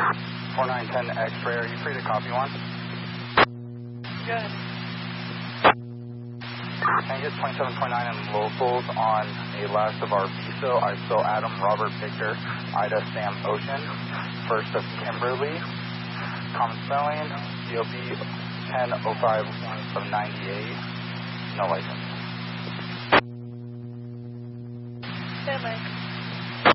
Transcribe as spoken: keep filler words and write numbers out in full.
four nine one zero X-ray, are you free to copy one? Good. Can I get twenty-seven twenty-nine and locals on a last of our V S O, I S O Adam, Robert, Victor, Ida, Sam, Ocean, first of Kimberly, common spelling, C O B ten oh five of ninety-eight, no license. Stand by.